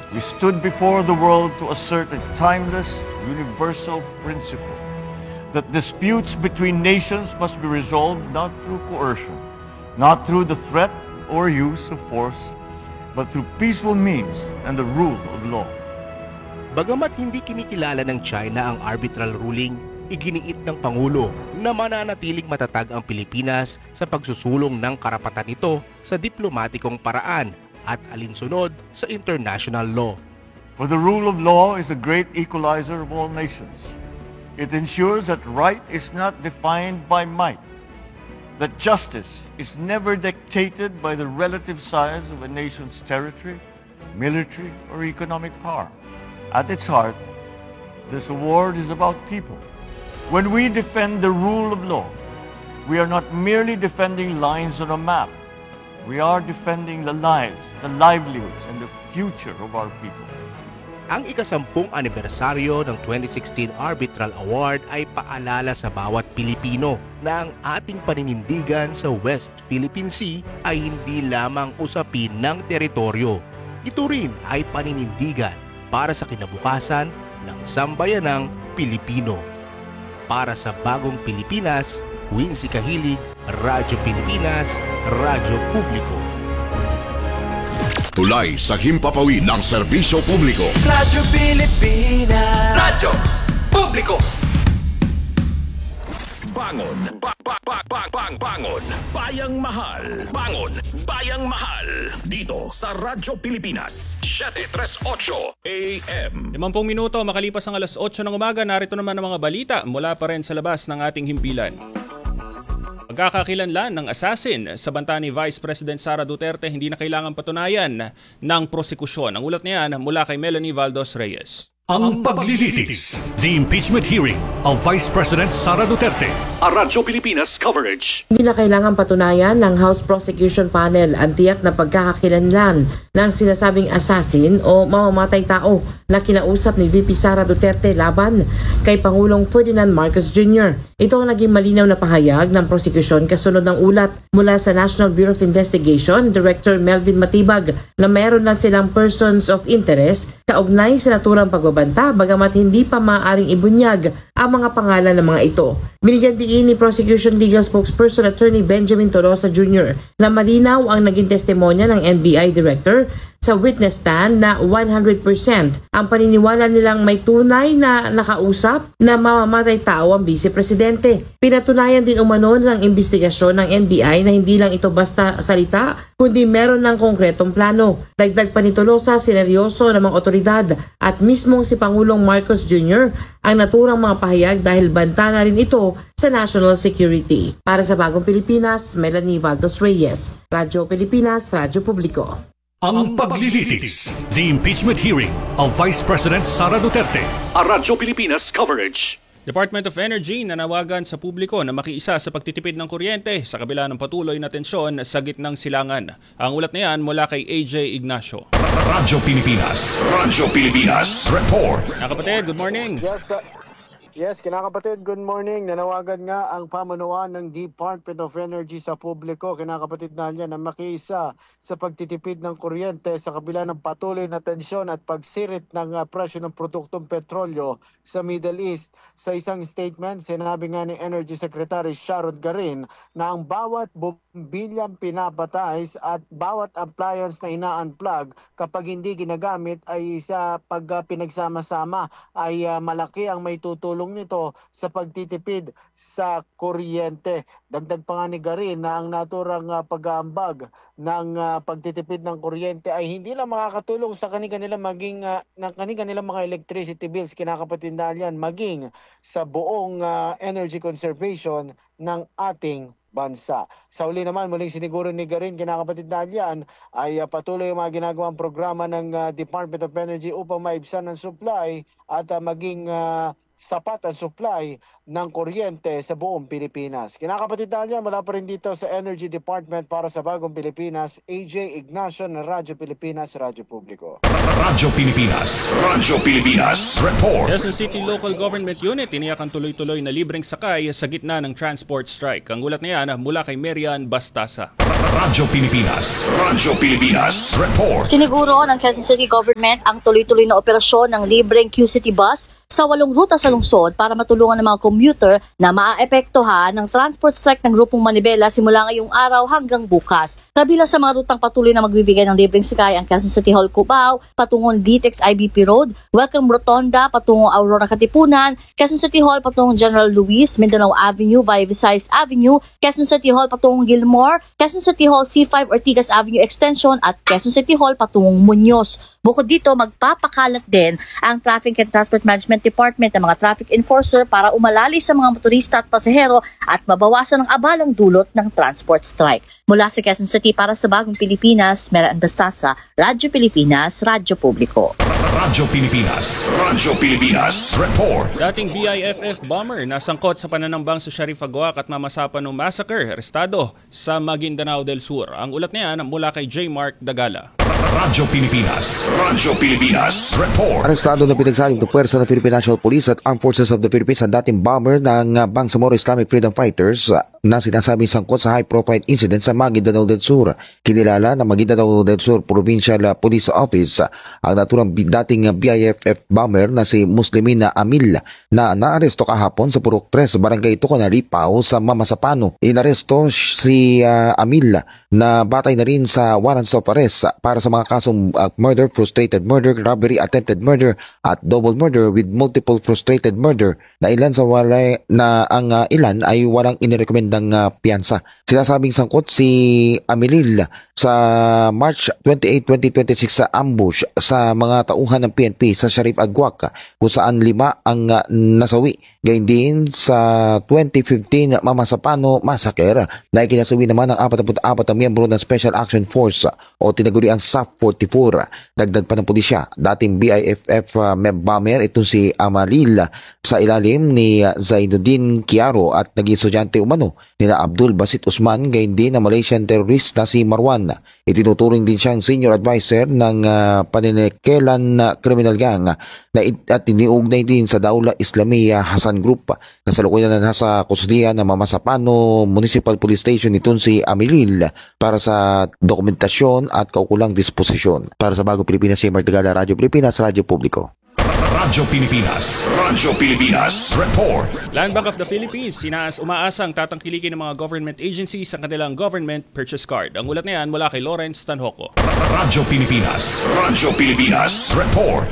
We stood before the world to assert a timeless, universal principle that disputes between nations must be resolved not through coercion, not through the threat or use of force, but through peaceful means and the rule of law. Bagamat hindi kinikilala ng China ang arbitral ruling, iginiit ng Pangulo na mananatiling matatag ang Pilipinas sa pagsusulong ng karapatan nito sa diplomatikong paraan at alinsunod sa international law. For the rule of law is a great equalizer of all nations. It ensures that right is not defined by might, that justice is never dictated by the relative size of a nation's territory, military, or economic power. At its heart, this award is about people. When we defend the rule of law, we are not merely defending lines on a map. We are defending the lives, the livelihoods, and the future of our peoples. Ang ika-10 anibersaryo ng 2016 Arbitral Award ay paalala sa bawat Pilipino na ang ating paninindigan sa West Philippine Sea ay hindi lamang usapin ng teritoryo. Ito rin ay paninindigan para sa kinabukasan ng sambayanang Pilipino. Para sa bagong Pilipinas, Wincy Kahilig, Radyo Pilipinas, Radyo Publiko. Tulay sa himpapawid ng serbisyo publiko. Radyo Pilipinas. Radyo Publiko. Bangon. Bangon. Bayang Mahal. Bangon. Bayang Mahal. Dito sa Radyo Pilipinas. 738 AM. 50 minuto makalipas ang alas 8 ng umaga, narito naman ang mga balita mula pa rin sa labas ng ating himpilan. Pagkakakilanlan ng assassin sa banta ni Vice President Sara Duterte hindi na kailangan patunayan ng prosekusyon. Ang ulat niyan mula kay Melanie Valdos Reyes. Ang paglilitis. The impeachment hearing of Vice President Sara Duterte. A Radyo Pilipinas coverage. Hindi na kailangan patunayan ng House Prosecution Panel ang tiyak na pagkakakilanlan ng sinasabing assassin o mamamatay tao na kinausap ni VP Sara Duterte laban kay Pangulong Ferdinand Marcos Jr. Ito ang naging malinaw na pahayag ng prosekusyon kasunod ng ulat mula sa National Bureau of Investigation Director Melvin Matibag na meron lang silang persons of interest kaugnay sa naturang pagbabanta bagamat hindi pa maaaring ibunyag ang mga pangalan ng mga ito. Binigyan diin ni Prosecution Legal Spokesperson Attorney Benjamin Tolosa Jr. na malinaw ang naging testimonya ng NBI Director sa witness stand na 100% ang paniniwala nilang may tunay na nakausap na mamamatay tao ang Vice Presidente. Pinatunayan din umano ng investigasyon ng NBI na hindi lang ito basta salita kundi meron ng konkretong plano. Dagdag pa ni Tolosa, sineryoso ng mga otoridad at mismong si Pangulong Marcos Jr. ang naturang mga pahayag dahil banta na rin ito sa national security. Para sa Bagong Pilipinas, Melanie Valdos Reyes, Radyo Pilipinas, Radyo Publiko. Ang paglilitis. The impeachment hearing of Vice President Sara Duterte. A Radyo Pilipinas coverage. Department of Energy nanawagan sa publiko na makiisa sa pagtitipid ng kuryente sa kabila ng patuloy na tensyon sa gitnang silangan. Ang ulat na yan mula kay AJ Ignacio. Radyo Pilipinas. Radyo Pilipinas. Report. Mga kapatid, good morning. Yes, kinakapatid, good morning. Nanawagan nga ang pamunuan ng Department of Energy sa publiko, kinakapatid na niya na makiisa sa pagtitipid ng kuryente sa kabila ng patuloy na tensyon at pagsirit ng presyo ng produktong petrolyo sa Middle East. Sa isang statement, sinabi nga ni Energy Secretary Sharon Garin na ang bawat bumbilyang pinapatay at bawat appliance na ina-unplug kapag hindi ginagamit ay sa pag pinagsama-sama ay malaki ang may tutulong nito sa pagtitipid sa kuryente. Dagdag pa nga ni Garin na ang naturang pag-aambag ng pagtitipid ng kuryente ay hindi lang makakatulong sa kanilang maging kanilang mga electricity bills, kinakapatindaan yan, maging sa buong energy conservation ng ating bansa. Sa uli naman, muling siniguro ni Garin, kinakapatindaan yan, ay patuloy ang mga ginagawang programa ng Department of Energy upang maibsan ng supply at maging sapat ang supply ng kuryente sa buong Pilipinas. Kinakapatid niya mula pa rin dito sa Energy Department para sa Bagong Pilipinas, AJ Ignacio ng Radyo Pilipinas, Radyo Publiko. Radyo Pilipinas. Radyo Pilipinas. Report. Quezon City Local Government Unit tiniyak ang tuloy-tuloy na libreng sakay sa gitna ng transport strike. Ang ulat na yan mula kay Marian Bastasa. Radyo Pilipinas. Radyo Pilipinas. Report. Siniguro ng Quezon City Government ang tuloy-tuloy na operasyon ng libreng Q-City bus sa 8 ruta sa lungsod para matulungan ng mga commuter na maaapektuhan ng transport strike ng Grupong Manibela simula ngayong araw hanggang bukas. Kabilang sa mga rutang patuloy na magbibigay ng libreng sakay ang Quezon City Hall Cubao, patungong DTEX IBP Road, Welcome Rotonda, patungong Aurora Katipunan, Quezon City Hall patungong General Luis, Mindanao Avenue via Visayas Avenue, Quezon City Hall patungong Gilmore, Quezon City Hall C5 Ortigas Avenue Extension at Quezon City Hall patungong Muñoz. Bukod dito, magpapakalat din ang Traffic and Transport Management Department ng mga traffic enforcer para umalali sa mga motorista at pasahero at mabawasan ang abalang dulot ng transport strike. Mula sa Quezon City para sa Bagong Pilipinas, Marian Bastasa, Radyo Pilipinas, Radyo Publiko. Radyo Pilipinas. Radyo Pilipinas. Report. Dating BIFF bomber nasangkot sa pananambang sa Sharif Aguac at mamasapan ng massacre, arestado sa Maguindanao del Sur. Ang ulat niyan mula kay J. Mark Dagala. Radyo Pilipinas. Radyo Pilipinas. Report. Arestado ng pinagsaling ng puwersa ng Philippine National Police at Armed Forces of the Philippines ang dating bomber ng Bangsamoro Islamic Freedom Fighters na sinasabing sangkot sa high-profile incident sa Maguindanao del Sur. Kinilala na Maguindanao del Sur Provincial Police Office ang naturang dating BIFF bomber na si Muslimina Amil na naaresto kahapon sa Purok 3, Barangay Tuconari, Pao sa Mamasapano. Inaresto si Amil na batay na rin sa warrants of arrest para sa mga kasong murder, frustrated murder, robbery, attempted murder at double murder with multiple frustrated murder na ilan sa walay na ang ilan ay walang inirekomendang piyansa. Sinasabing sangkot si Amilil sa March 28, 2026 sa ambush sa mga tauhan ng PNP sa Sharif Aguac kung saan 5 ang nasawi. Gayun din sa 2015 Mamasapano Massacre na ikinasawi naman ng 44 na miyembro ng Special Action Force o tinaguri ang SAF-44. Dagdag pa ng pulisya, dating BIFF bomber itong si Amalil sa ilalim ni Zainuddin Kiaro at naging estudyante umano nila Abdul Basit Usman, gayon din na Malaysian terrorist na si Marwan. Itinuturing din siyang senior advisor ng Paninikelan Criminal Gang at iniugnay din sa Daula Islamiyah Hasan Group. Kasalukuyan na nasa kustudiyan ng Mamasapano Municipal Police Station itong si Amilil para sa dokumentasyon at kaukulang disposisyon. Para sa Bagong Pilipinas, si Martigala, Radyo Pilipinas, Radyo Publiko. Radyo Pilipinas. Radyo Pilipinas. Report. Land Bank of the Philippines, umaasang tatangkilikin ng mga government agencies sa kanilang government purchase card. Ang ulat na yan mula kay Lawrence Tanhoco. Radyo Pilipinas. Radyo Pilipinas. Report.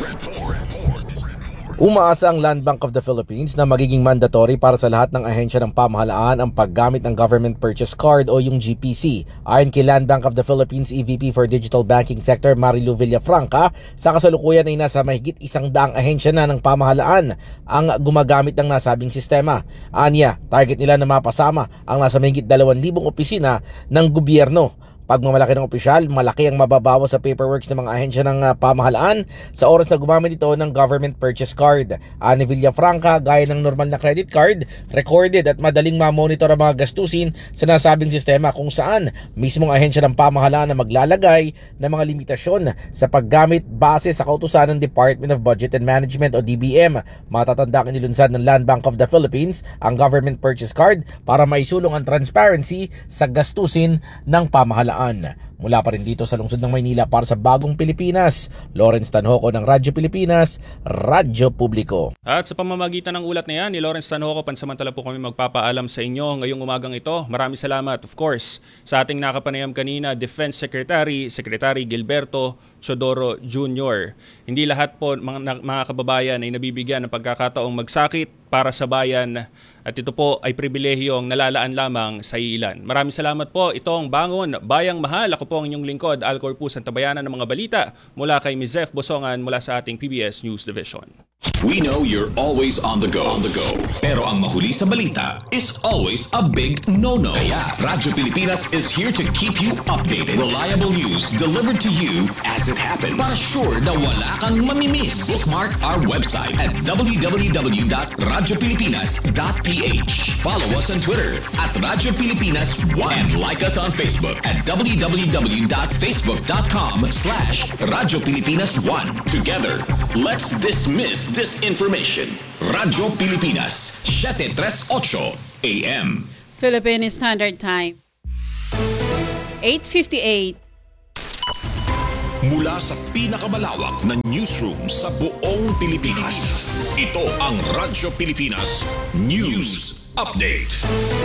Umaasa ang Land Bank of the Philippines na magiging mandatory para sa lahat ng ahensya ng pamahalaan ang paggamit ng Government Purchase Card o yung GPC. Ayon kay Land Bank of the Philippines EVP for Digital Banking Sector Marilu Villafranca, sa kasalukuyan ay nasa mahigit 100 ahensya na ng pamahalaan ang gumagamit ng nasabing sistema. Anya, target nila na mapasama ang nasa mahigit 2,000 opisina ng gobyerno. Pagmamalaki ng opisyal, malaki ang mababawas sa paperworks ng mga ahensya ng pamahalaan sa oras na gumamit ito ng Government Purchase Card. Ani Villafranca, gaya ng normal na credit card, recorded at madaling ma-monitor ang mga gastusin sa nasabing sistema kung saan mismong ahensya ng pamahalaan na maglalagay ng mga limitasyon sa paggamit base sa kautusan ng Department of Budget and Management o DBM. Matatandang inilunsad ng Land Bank of the Philippines ang Government Purchase Card para maisulong ang transparency sa gastusin ng pamahalaan. Mula pa rin dito sa lungsod ng Maynila para sa Bagong Pilipinas, Lawrence Tanhoco ng Radyo Pilipinas, Radyo Publiko. At sa pamamagitan ng ulat na yan ni Lawrence Tanhoco, pansamantala po kami magpapaalam sa inyo ngayong umagang ito. Maraming salamat, of course, sa ating nakapanayam kanina, Defense Secretary Gilberto Chodoro Jr. Hindi lahat po mga kababayan ay nabibigyan ng pagkakataong magsakit para sa bayan at ito po ay pribilehiyong nalalaan lamang sa ilan. Maraming salamat po. Ito ang Bangon Bayang Mahal. Ako po ang inyong lingkod, Alcor Pusan, tabayanan ng mga balita mula kay Ms. Zef Bosongan mula sa ating PBS News Division. We know you're always on the go. Pero ang mahuli sa balita is always a big no-no. Kaya Radyo Pilipinas is here to keep you updated. Reliable news delivered to you as it happens. Para sure na wala kang mamimiss. Bookmark our website at www.radiopilipinas.ph. Follow us on Twitter at Radyo Pilipinas 1 and like us on Facebook at www.facebook.com/Radyo Pilipinas 1. Together, let's dismiss disinformation. Radyo Pilipinas, 738 AM. Philippine Standard Time. 8:58. Mula sa pinakamalawak na newsroom sa buong Pilipinas. Ito ang Radyo Pilipinas News Update.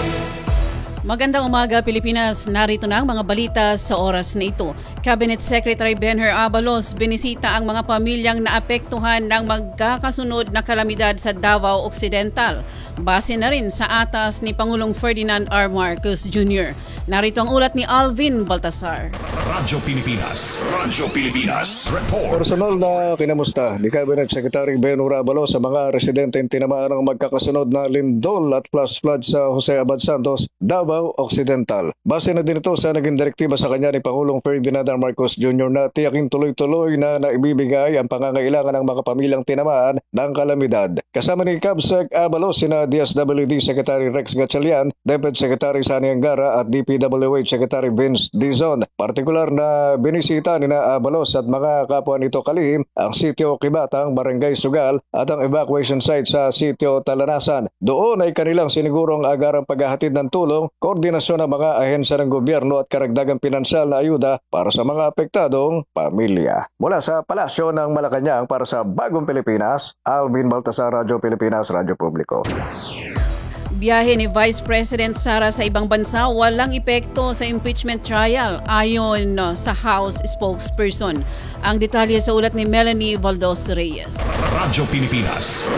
Magandang umaga Pilipinas, narito na ang mga balita sa oras na ito. Cabinet Secretary Benher Abalos binisita ang mga pamilyang naapektuhan ng magkakasunod na kalamidad sa Davao Occidental. Base na rin sa atas ni Pangulong Ferdinand R. Marcos Jr. Narito ang ulat ni Alvin Baltasar. Radyo Pilipinas Report. Personal na kinamusta ni Cabinet Secretary Benhur Abalos sa mga residenteng tinamaan ng magkakasunod na lindol at flash flood sa Jose Abad Santos, Davao Occidental. Base na din ito sa naging direktiba sa kanya ni Pangulong Ferdinand R. Marcos Jr. na tiyakin tuloy-tuloy na naibibigay ang pangangailangan ng mga pamilyang tinamaan ng kalamidad. Kasama ni CABSEC Abalos sina DSWD Secretary Rex Gatchalian, Deputy Secretary Sani Angara at DPWH Secretary Vince Dizon. Partikular na binisita ni na Abalos at mga kapwa nito kalihim ang Sitio Kibatang, Barangay Sugal at ang evacuation site sa Sitio Talanasan. Doon ay kanilang sinigurong agarang paghahatid ng tulong, koordinasyon ng mga ahensya ng gobyerno at karagdagang pinansyal na ayuda para sa mga apektadong pamilya. Mula sa Palasyo ng Malacanang para sa Bagong Pilipinas, Alvin Baltasar, Radyo Pilipinas, Radyo Publiko. Biyahe ni Vice President Sara sa ibang bansa walang epekto sa impeachment trial ayon sa House spokesperson. Ang detalye sa ulat ni Melanie Valdos Reyes. Radyo Pilipinas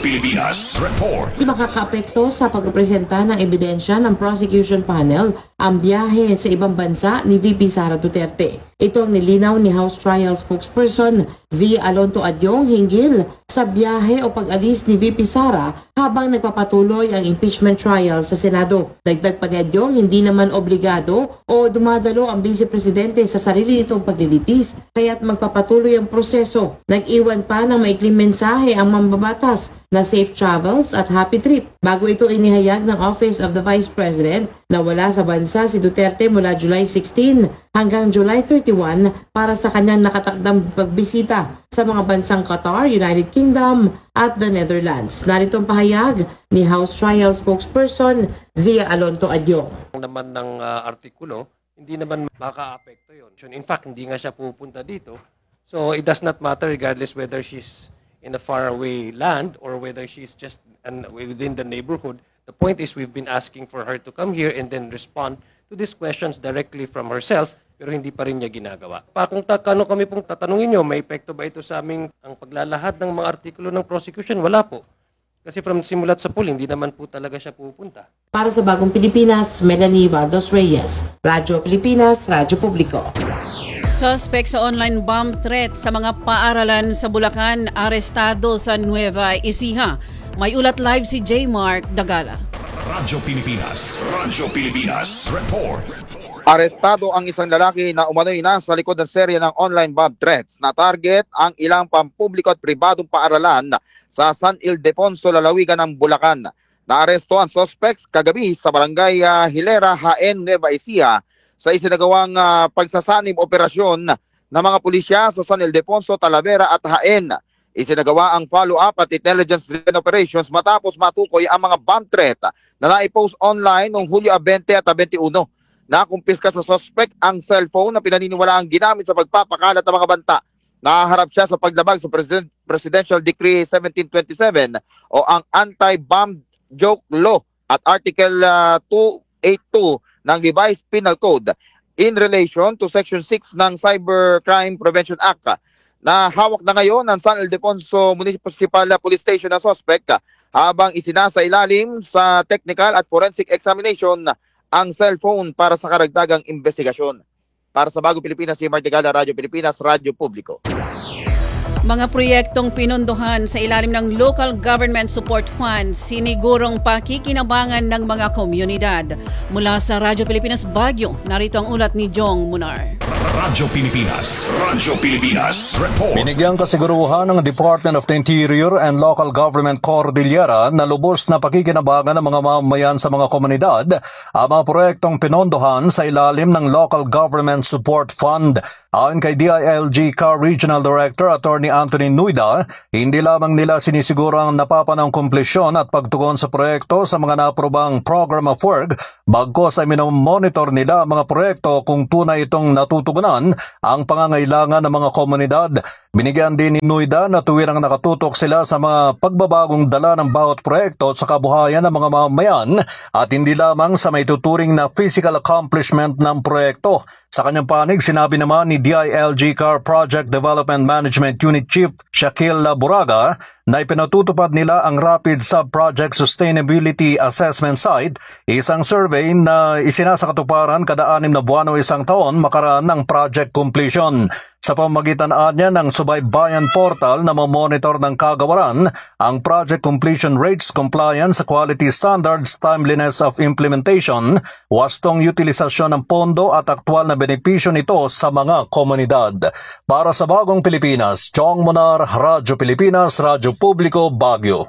Report. Di makakaapekto sa pagpresenta ng ebidensya ng prosecution panel ang biyahe sa ibang bansa ni VP Sara Duterte. Ito ang nilinaw ni House Trial spokesperson Z. Alonto Adyong hinggil sa biyahe o pag-alis ni VP Sara habang nagpapatuloy ang impeachment trial sa Senado. Dagdag pa ni Adyong, hindi naman obligado o dumadalo ang Vice Presidente sa sarili nitong paglilitis, kaya't magpapatuloy ang proseso. Nag-iwan pa ng maikling mensahe ang mambabatas na safe travels at happy trip. Bago ito inihayag ng Office of the Vice President na wala sa bansa si Duterte mula July 16 hanggang July 31 para sa kanyang nakatakdang pagbisita sa mga bansang Qatar, United Kingdom at the Netherlands. Narito ang pahayag ni House Trial spokesperson Zia Alonto Adyong. Naman ng artikulo, hindi naman makaapekto yun. In fact, hindi nga siya pupunta dito. So it does not matter regardless whether she's in a faraway land or whether she's just within the neighborhood. The point is we've been asking for her to come here and then respond to these questions directly from herself, pero hindi pa rin niya ginagawa. Kung kami pong tatanungin nyo, may epekto ba ito sa aming ang paglalahad ng mga artikulo ng prosecution? Wala po. Kasi from simulat sa pool, hindi naman po talaga siya pupunta. Para sa Bagong Pilipinas, Melanie Valdos Reyes, Radyo Pilipinas, Radyo Publiko. Suspect sa online bomb threat sa mga paaralan sa Bulacan, arestado sa Nueva Ecija. May ulat live si J. Mark Dagala. Radyo Pilipinas Report. Arestado ang isang lalaki na umano'y nasa likod ng serye ng online bomb threats na target ang ilang pampubliko at pribadong paaralan sa San Ildefonso, lalawigan ng Bulacan. Naaresto ang suspects kagabi sa barangay Hilera, Haen, Nueva Ecija sa isinagawang pagsasanib operasyon ng mga pulisya sa San Ildefonso, Talavera at Haen. Isinagawa ang follow-up at intelligence-driven operations matapos matukoy ang mga bomb threat na naipost online noong Hulyo 20 at 21. Nakumpiska sa suspect ang cellphone na pinaniniwalaang ginamit sa pagpapakalat ng mga banta. Naharap siya sa paglabag sa Presidential Decree 1727 o ang Anti-Bomb Joke Law at Article 282 ng Revised Penal Code in relation to Section 6 ng Cybercrime Prevention Act. Na hawak na ngayon ng San Ildefonso Municipal Police Station na suspect habang isinasa ilalim sa technical at forensic examination ang cellphone para sa karagdagang investigasyon. Para sa Bagong Pilipinas, si Martigala, Radyo Pilipinas, Radyo Publiko. Mga proyektong pinunduhan sa ilalim ng Local Government Support Fund, sinigurong pakikinabangan ng mga komunidad. Mula sa Radyo Pilipinas Baguio, narito ang ulat ni Jong Munar. Radyo Pilipinas. Radyo Pilipinas. Report. Binigyang kasiguruhan ng Department of the Interior and Local Government Cordillera na lubos na pakikinabangan ng mga mamamayan sa mga komunidad ang mga proyektong pinondohan sa ilalim ng Local Government Support Fund. Ayon kay DILG CAR Regional Director Attorney Anthony Nuida, hindi lamang nila sinisiguro ang napapanahong kumplisyon at pagtugon sa proyekto sa mga naprobang program of work, bagkos ay minomonitor nila ang mga proyekto kung tunay itong natutugunan ang pangangailangan ng mga komunidad. Binigyan din ni Nuida na tuwirang nakatutok sila sa mga pagbabagong dala ng bawat proyekto sa kabuhayan ng mga mamamayan at hindi lamang sa may tuturing na physical accomplishment ng proyekto. Sa kanyang panig, sinabi naman ni DILG CAR Project Development Management Unit Chief Shaquille Laburaga na ipinatutupad nila ang Rapid Sub-Project Sustainability Assessment Site, isang survey na isinasakatuparan kada 6 na buwan o isang taon makaraan ng project completion. Sa pamamagitan niya ng Subaybayan Portal na mamonitor ng kagawaran, ang project completion rates, compliance sa quality standards, timeliness of implementation, wastong utilisasyon ng pondo at aktwal na benepisyo nito sa mga komunidad. Para sa Bagong Pilipinas, Chong Monar, Radyo Pilipinas, Radyo Publiko, Baguio.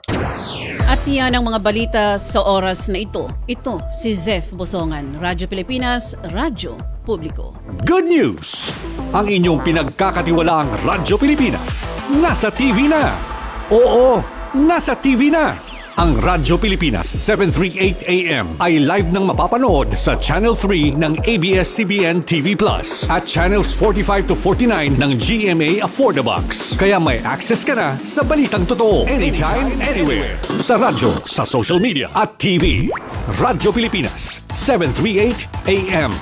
At yan ang mga balita sa oras na ito. Ito si Zef Bosongan, Radyo Pilipinas, Radyo Publiko. Good news! Ang inyong pinagkakatiwalaang Radyo Pilipinas nasa TV na. Oo, nasa TV na. Ang Radyo Pilipinas 738 AM ay live nang mapapanood sa Channel 3 ng ABS-CBN TV Plus at Channels 45 to 49 ng GMA Affordabox. Kaya may access ka na sa balitang totoo anytime, anywhere. Sa radyo, sa social media at TV. Radyo Pilipinas 738 AM.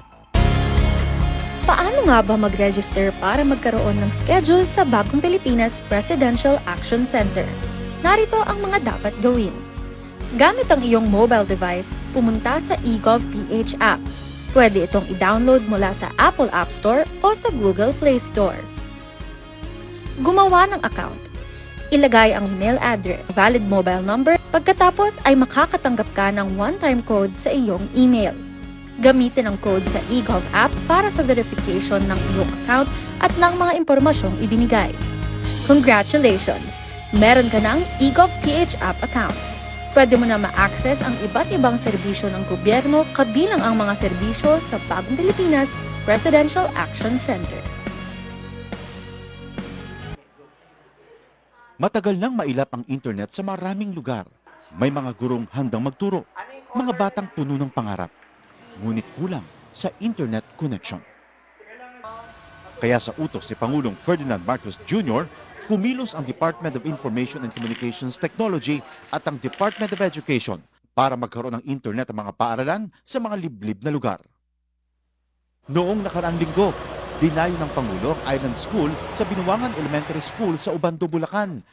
Paano nga ba mag-register para magkaroon ng schedule sa Bagong Pilipinas Presidential Action Center? Narito ang mga dapat gawin. Gamit ang iyong mobile device, pumunta sa eGov.ph app. Pwede itong i-download mula sa Apple App Store o sa Google Play Store. Gumawa ng account. Ilagay ang email address, valid mobile number, pagkatapos ay makakatanggap ka ng one-time code sa iyong email. Gamitin ang code sa eGov app para sa verification ng iyong account at ng mga impormasyong ibinigay. Congratulations! Meron ka ng eGov.ph app account. Pwede mo na ma-access ang iba't ibang serbisyo ng gobyerno kabilang ang mga serbisyo sa Bagong Pilipinas Presidential Action Center. Matagal nang mailap ang internet sa maraming lugar. May mga gurong handang magturo, mga batang puno ng pangarap. Ngunit kulang sa internet connection. Kaya sa utos ni Pangulong Ferdinand Marcos Jr., kumilos ang Department of Information and Communications Technology at ang Department of Education para magkaroon ng internet ang mga paaralan sa mga liblib na lugar. Noong nakaraang linggo, dinayo ng Pangulo ang Island School sa Binuangan Elementary School sa Ubando, Bulacan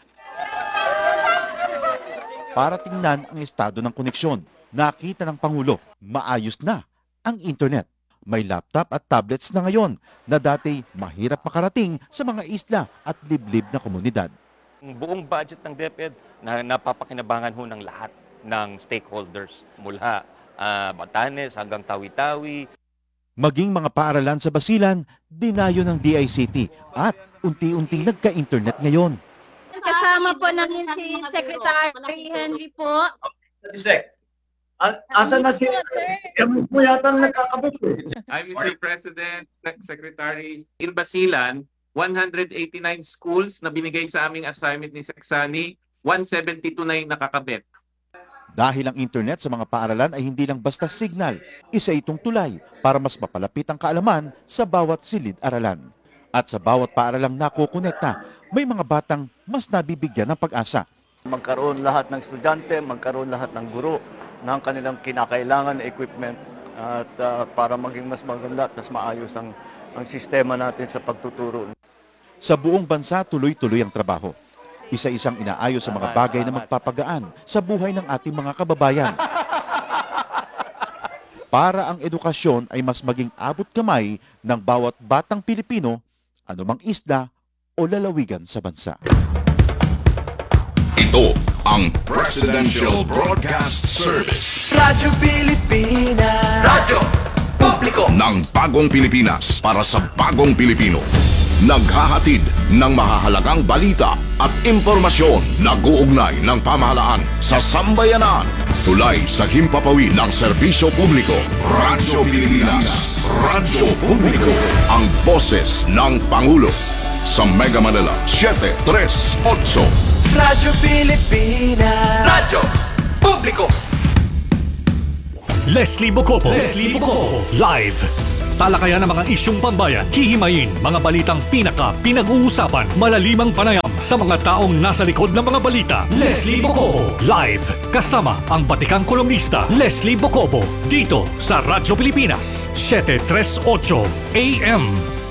para tingnan ang estado ng koneksyon. Nakita ng Pangulo, maayos na ang internet. May laptop at tablets na ngayon na dati mahirap makarating sa mga isla at liblib na komunidad. Ang buong budget ng DepEd na napapakinabangan ho ng lahat ng stakeholders mula Batanes hanggang Tawi-Tawi. Maging mga paaralan sa Basilan, dinayo ng DICT at unti-unting nagka-internet ngayon. Kasama po namin si Secretary Henry po. Si Sec. Asan na si Kamis mo yata ang nagkakabit eh. I'm Mr. President, Secretary. In Basilan, 189 schools na binigay sa aming assignment ni Seksani, 172 na yung nakakabit. Dahil ang internet sa mga paaralan ay hindi lang basta signal, isa itong tulay para mas mapalapit ang kaalaman sa bawat silid-aralan. At sa bawat paaralang nakokonekta, may mga batang mas nabibigyan ng pag-asa. Magkaroon lahat ng estudyante, magkaroon lahat ng guro ng kanilang kinakailangan na equipment at para maging mas maganda at mas maayos ang sistema natin sa pagtuturo. Sa buong bansa, tuloy-tuloy ang trabaho. Isa-isang inaayos sa mga bagay na magpapagaan sa buhay ng ating mga kababayan. Para ang edukasyon ay mas maging abot kamay ng bawat batang Pilipino, anumang isla o o lalawigan sa bansa. Ito ang Presidential Broadcast Service Radyo Pilipinas. Radyo Publiko ng Bagong Pilipinas para sa Bagong Pilipino. Naghahatid ng mahahalagang balita at impormasyon na guugnay ng pamahalaan sa sambayanan. Tulay sa himpapawid ng serbisyo publiko. Radyo Pilipinas. Radyo Publiko. Ang boses ng Pangulo. Sa Mega Manila, 738. Radyo Pilipinas. Radyo Publiko. Leslie Bocopo. Live. Talakayan ng mga isyong pambayan, hihimayin mga balitang pinag-uusapan, malalimang panayam sa mga taong nasa likod ng mga balita. Leslie Bocopo. Live. Kasama ang batikang kolumnista, Leslie Bocopo. Dito sa Radyo Pilipinas, 738 AM.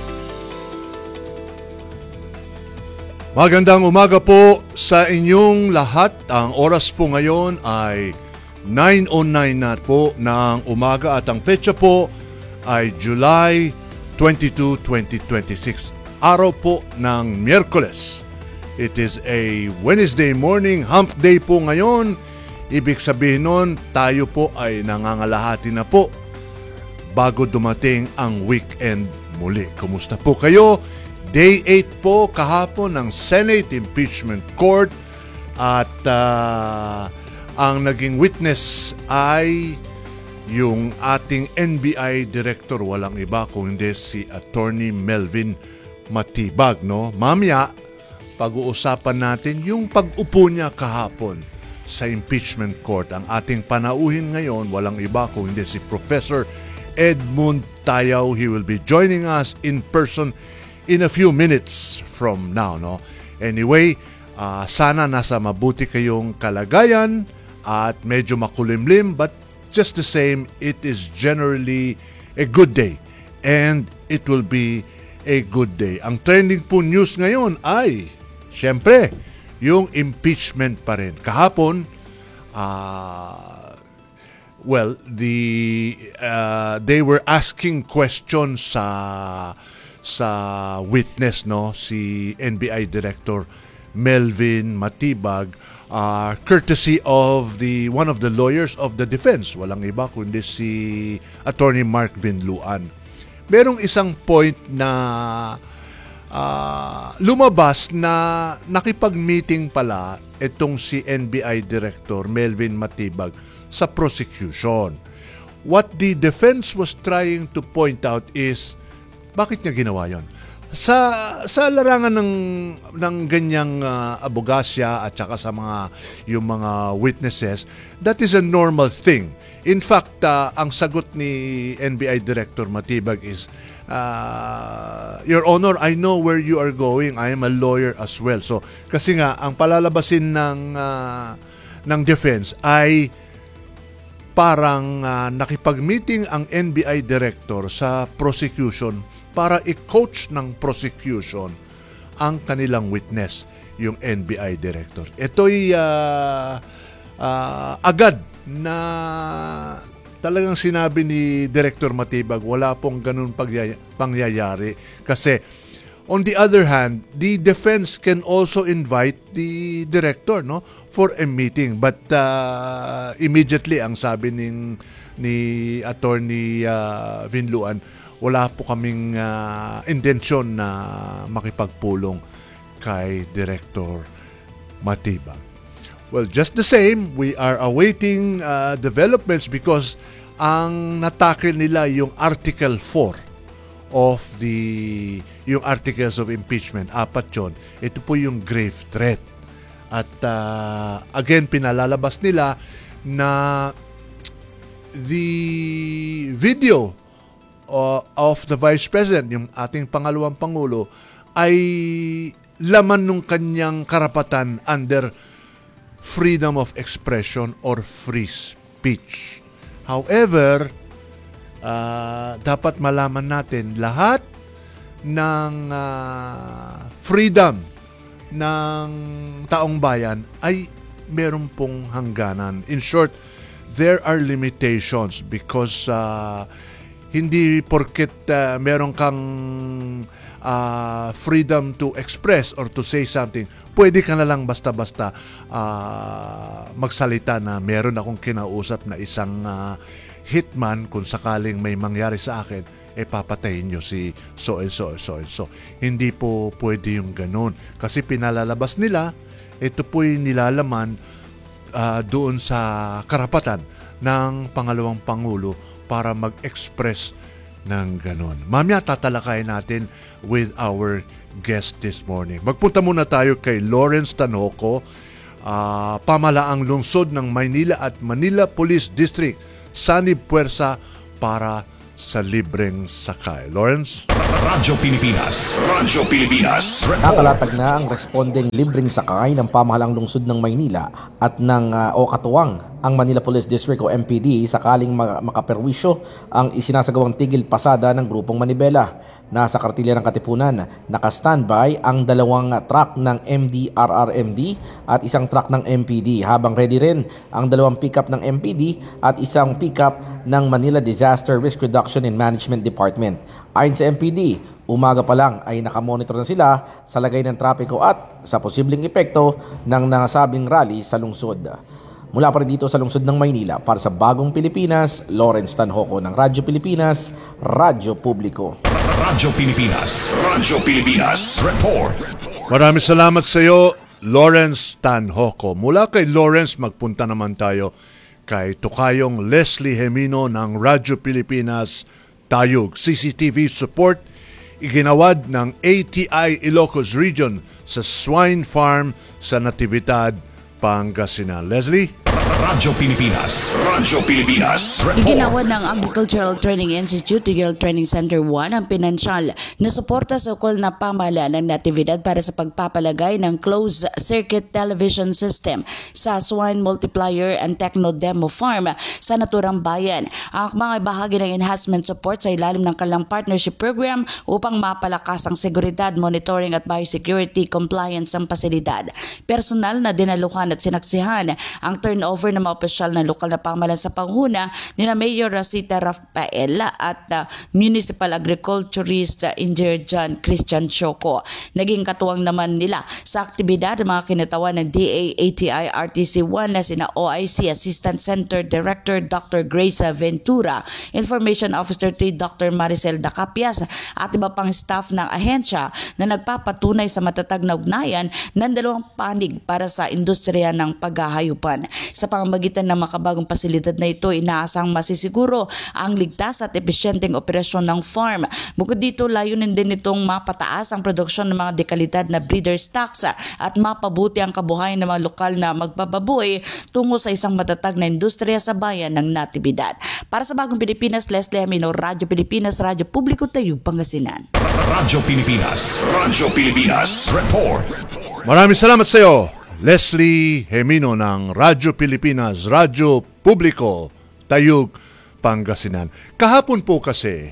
Magandang umaga po sa inyong lahat. Ang oras po ngayon ay 9:09 na po ng umaga at ang petsa po ay July 22, 2026. Araw po ng Miyerkules. It is a Wednesday morning, hump day po ngayon. Ibig sabihin nun, tayo po ay nangangalahati na po bago dumating ang weekend muli. Kumusta po kayo? Day 8 po kahapon ng Senate Impeachment Court at ang naging witness ay yung ating NBI Director, walang iba kung hindi si Attorney Melvin Matibag. No? Mamaya, pag-uusapan natin yung pag-upo niya kahapon sa impeachment court. Ang ating panauhin ngayon, walang iba kung hindi si Professor Edmund Tayaw. He will be joining us in person in a few minutes from now. No? Anyway, sana nasa mabuti kayong kalagayan at medyo makulimlim, but just the same, it is generally a good day and it will be a good day. Ang trending po news ngayon ay, syempre, yung impeachment pa rin. Kahapon, they were asking questions sa witness, no, si NBI Director Melvin Matibag, courtesy of one of the lawyers of the defense. Walang iba kundi si Attorney Mark Vinluan. Merong isang point na lumabas na nakipag-meeting pala itong si NBI Director Melvin Matibag sa prosecution. What the defense was trying to point out is, bakit niya ginawa yon? Sa larangan ng ganyang abogasya at saka sa yung mga witnesses, that is a normal thing. In fact, ang sagot ni NBI Director Matibag is, Your Honor, I know where you are going. I am a lawyer as well. So, kasi nga, ang palalabasin ng defense ay parang nakipag-meeting ang NBI Director sa prosecution para i-coach ng prosecution ang kanilang witness, yung NBI Director. Ito'y agad na talagang sinabi ni Director Matibag, wala pong ganun pangyayari. Kasi, on the other hand, the defense can also invite the director, no, for a meeting. But immediately, ang sabi ni Attorney Vinluan, wala po kaming intensyon na makipagpulong kay Director Matibag. Well, just the same, we are awaiting developments because ang natakil nila yung Article 4 of yung Articles of Impeachment. 4 yun. Ito po yung grave threat. At again, pinalalabas nila na the video of the Vice President, yung ating pangalawang Pangulo, ay laman nung kanyang karapatan under freedom of expression or free speech. However, dapat malaman natin lahat ng freedom ng taong bayan ay meron pong hangganan. In short, there are limitations because hindi porket meron kang freedom to express or to say something, pwede ka na lang basta-basta magsalita na meron akong kinausap na isang hitman, kung sakaling may mangyari sa akin, papatayin nyo si so and so and so and so. Hindi po pwede yung ganun. Kasi pinalalabas nila, ito po'y nilalaman doon sa karapatan ng pangalawang Pangulo para mag-express ng ganun. Mamaya tatalakayin natin with our guest this morning. Magpunta muna tayo kay Lawrence Tanhoco, pamalaang lungsod ng Maynila at Manila Police District, sanib puwersa para sa libreng sakay. Lawrence? Radyo Pilipinas. Radyo Pilipinas. Nakalatag na ang responding libreng sakay ng pamahalaang lungsod ng Maynila at o katuwang ang Manila Police District o MPD sakaling makaperwisyo ang isinasagawang tigil pasada ng grupong Manibela. Nasa kartilya ng Katipunan, naka-standby ang 2 truck ng MDRRMD at isang truck ng MPD, habang ready rin ang 2 pickup ng MPD at isang pickup ng Manila Disaster Risk Reduction and Management Department. Ayon sa MPD, umaga pa lang ay nakamonitor na sila sa lagay ng trapiko at sa posibleng epekto ng nasabing rally sa lungsod. Mula pa rin dito sa lungsod ng Maynila, para sa Bagong Pilipinas, Lawrence Tanhoco ng Radyo Pilipinas, Radyo Publiko. Radyo Pilipinas. Radyo Pilipinas. Report. Maraming salamat sa iyo, Lawrence Tanhoco. Mula kay Lawrence, magpunta naman tayo kay Tukayong Leslie Hemino ng Radyo Pilipinas Tayug. CCTV support iginawad ng ATI Ilocos Region sa swine farm sa Natividad, Pangasinan. Leslie? Radyo Pilipinas. Radyo Pilipinas. Report. Iginawad ng Agricultural Training Institute Tigil Training Center 1 ang pinansyal na suporta sa ukol na pamahalaan ng Natividad para sa pagpapalagay ng closed-circuit television system sa Swine Multiplier and Techno Demo Farm sa naturang bayan. Ang mga bahagi ng enhancement support sa ilalim ng kanilang partnership program upang mapalakas ang seguridad, monitoring at biosecurity compliance ng pasilidad. Personal na dinaluhan at sinaksihan ang turnover ng mga opisyal ng lokal na pamahalaan sa panguna nina Mayor Rosita Rafael at Municipal Agriculturist Engineer John Christian Choco. Naging katuwang naman nila sa aktibidad ng mga kinatawan ng DA, ATI, RTC1 na sina OIC Assistant Center Director Dr. Grace Ventura, Information Officer 3 Dr. Maricel Dacapias at iba pang staff ng ahensya na nagpapatunay sa matatag na ugnayan ng 2 panig para sa industriya ng paghahayupan. Sa pamamagitan ng makabagong pasilidad na ito, inaasang masisiguro ang ligtas at epesyenteng operasyon ng farm. Bukod dito, layunin din itong mapataas ang produksyon ng mga dekalidad na breeder stocks at mapabuti ang kabuhayan ng mga lokal na magbababoy tungo sa isang matatag na industriya sa bayan ng Natividad. Para sa Bagong Pilipinas, Leslie Hemino, Radyo Pilipinas, Radyo Publiko, Tayug, Pangasinan. Radyo Pilipinas. Radyo Pilipinas. Report. Maraming salamat sa iyo, Leslie Hemino ng Radyo Pilipinas, Radyo Publiko, Tayug, Pangasinan. Kahapon po kasi,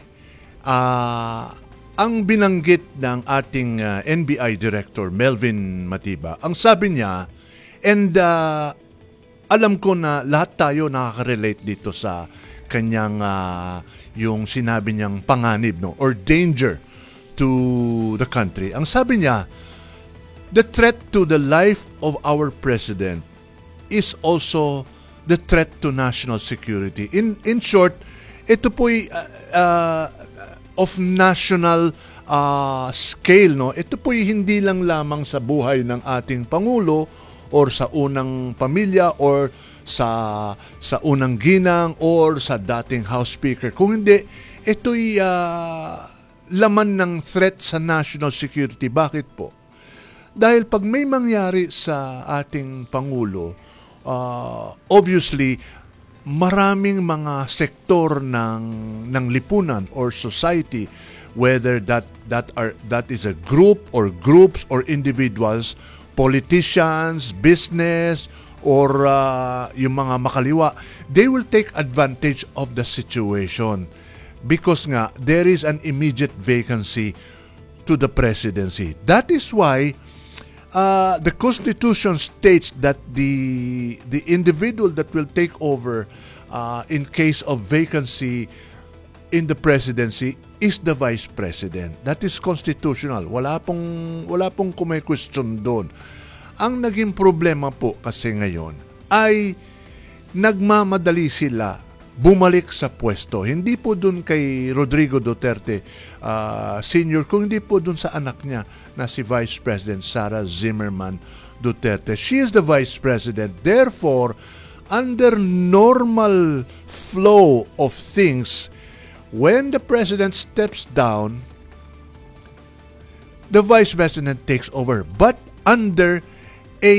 ang binanggit ng ating NBI Director Melvin Matiba, ang sabi niya, and alam ko na lahat tayo nakaka-relate dito sa kanyang yung sinabi niyang panganib, no, or danger to the country. Ang sabi niya, the threat to the life of our president is also the threat to national security. In short, ito po'y of national scale, no. Ito po'y hindi lang lamang sa buhay ng ating pangulo or sa unang pamilya or sa unang ginang or sa dating House Speaker. Kung hindi, ito'y laman ng threat sa national security. Bakit po? Dahil pag may mangyari sa ating Pangulo, obviously, maraming mga sektor ng lipunan or society, whether that is a group or groups or individuals, politicians, business, or yung mga makaliwa, they will take advantage of the situation because nga there is an immediate vacancy to the presidency. That is why the Constitution states that the individual that will take over in case of vacancy in the presidency is the vice president. That is constitutional. Wala pong kumay-question doon. Ang naging problema po kasi ngayon ay nagmamadali sila bumalik sa pwesto. Hindi po doon kay Rodrigo Duterte Sr., kung hindi po doon sa anak niya na si Vice President Sara Zimmerman Duterte. She is the Vice President. Therefore, under normal flow of things, when the President steps down, the Vice President takes over. But under a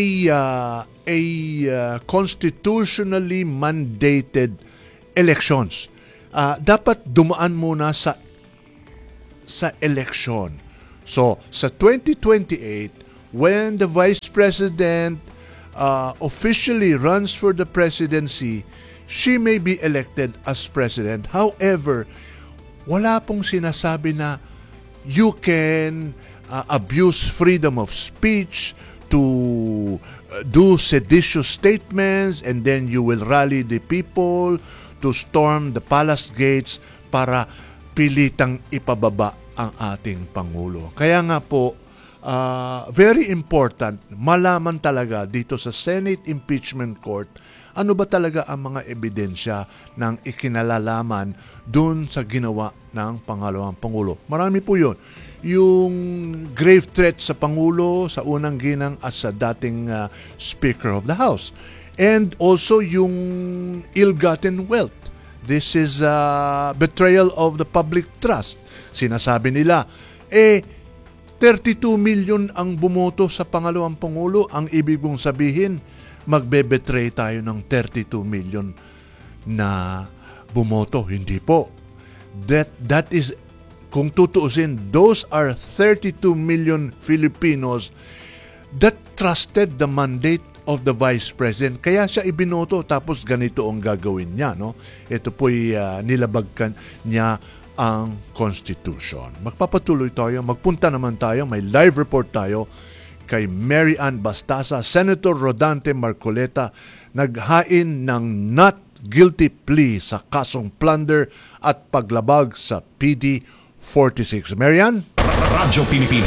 constitutionally mandated elections. Dapat dumaan muna sa election. So, sa 2028, when the Vice President officially runs for the presidency, she may be elected as president. However, wala pong sinasabi na you can abuse freedom of speech to do seditious statements and then you will rally the people to storm the palace gates para pilitang ipababa ang ating Pangulo. Kaya nga po, very important, malaman talaga dito sa Senate Impeachment Court ano ba talaga ang mga ebidensya ng ikinalalaman dun sa ginawa ng pangalawang Pangulo. Marami po yun. Yung grave threat sa Pangulo sa unang ginang as sa dating Speaker of the House. And also yung ill-gotten wealth. This is betrayal of the public trust. Sinasabi nila, 32 million ang bumoto sa pangalawang Pangulo. Ang ibig mong sabihin, magbe-betray tayo ng 32 million na bumoto. Hindi po. That is, kung tutuusin, those are 32 million Filipinos that trusted the mandate of the Vice President. Kaya siya ibinoto tapos ganito ang gagawin niya. No? Ito po'y nilabagkan niya ang Constitution. Magpapatuloy tayo, magpunta naman tayo, may live report tayo kay Mary Ann Bastasa. Senator Rodante Marcoleta naghain ng not guilty plea sa kasong plunder at paglabag sa PD 46. Mary Ann? Radyo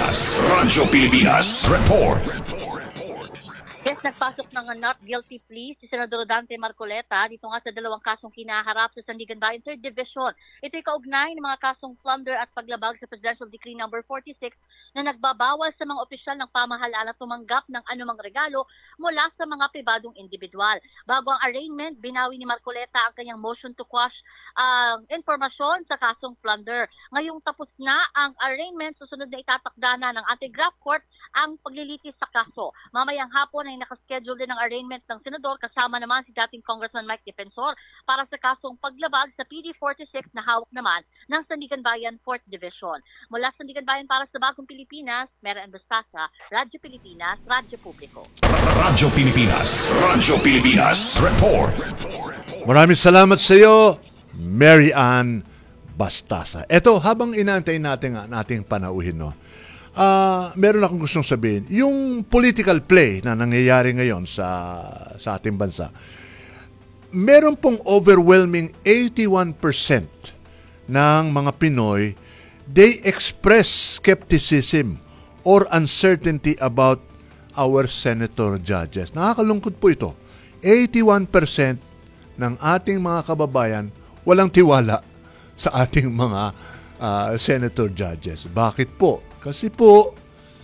Pilipinas Report. Yes, nagpasok ng not guilty plea si Senador Rodante Marcoleta dito nga sa dalawang kasong kinaharap sa Sandigan Bayan 3rd Division. Ito'y kaugnay ng mga kasong plunder at paglabag sa Presidential Decree No. 46 na nagbabawal sa mga opisyal ng pamahalaan na tumanggap ng anumang regalo mula sa mga pribadong individual. Bago ang arraignment, binawi ni Marcoleta ang kanyang motion to quash informasyon sa kasong plunder. Ngayong tapos na ang arraignment, susunod na itatakda na ng Anti-Graft Court ang paglilitis sa kaso. Mamayang hapon ay nakaschedule din ang arraignment ng senador kasama naman si dating Congressman Mike Defensor para sa kasong paglabag sa PD 46 na hawak naman ng Sandigan Bayan 4th Division. Mula sa Sandigan Bayan para sa Bagong Pilipinas, Mary Ann Bastasa, Radyo Pilipinas, Radyo Publiko. Radyo Pilipinas Report. Maraming salamat sa iyo, Mary Ann Bastasa. Ito, habang inaantay natin ang ating panauhin, no? Meron akong gustong sabihin, yung political play na nangyayari ngayon sa ating bansa, meron pong overwhelming 81% ng mga Pinoy, they express skepticism or uncertainty about our senator judges. Nakakalungkot po ito. 81% ng ating mga kababayan walang tiwala sa ating mga senator judges. Bakit po? Kasi po,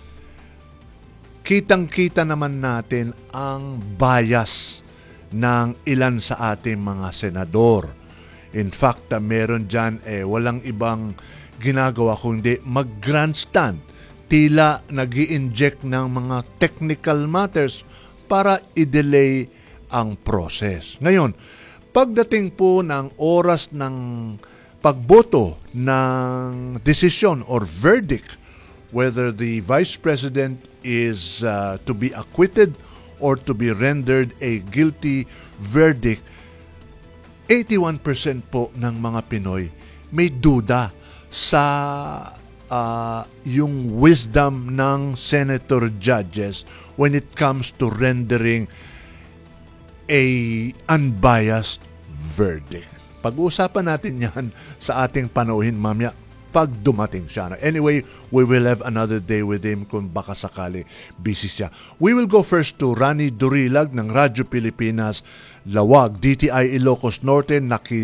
kitang-kita naman natin ang bias ng ilan sa ating mga senador. In fact, meron dyan walang ibang ginagawa kundi mag-grandstand. Tila nag-i-inject ng mga technical matters para i-delay ang process. Ngayon, pagdating po ng oras ng pagboto ng desisyon or verdict, whether the Vice President is to be acquitted or to be rendered a guilty verdict, 81% po ng mga Pinoy may duda sa yung wisdom ng senator judges when it comes to rendering a unbiased verdict. Pag-uusapan natin yan sa ating panauhin mamaya pag dumating siya. Anyway, we will have another day with him kung baka sakali busy siya. We will go first to Rani Durilag ng Radyo Pilipinas Lawag, DTI Ilocos Norte,